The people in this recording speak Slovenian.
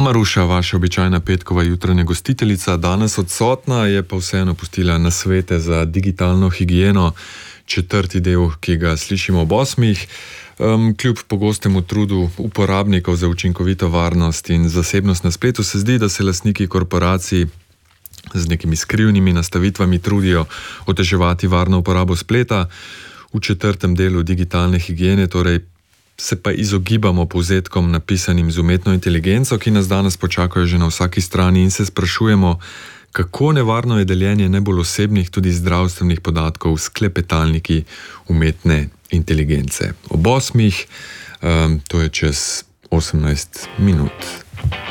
Maruša, vaša običajna petkova jutranja gostiteljica, danes odsotna, je pa vseeno pustila nasvete za digitalno higieno, četrti del, ki ga slišimo ob 8. Kljub pogostemu trudu uporabnikov za učinkovito varnost in zasebnost na spletu se zdi, da se lastniki korporacij z nekimi skrivnimi nastavitvami trudijo oteževati varno uporabo spleta. V četrtem delu digitalne higiene torej se pa izogibamo povzetkom napisanim z umetno inteligenco, ki nas danes počakajo že na vsaki strani, in se sprašujemo, kako nevarno je deljenje najbolj osebnih, tudi zdravstvenih podatkov s klepetalniki umetne inteligence. Ob 8, to je čez 18 minut.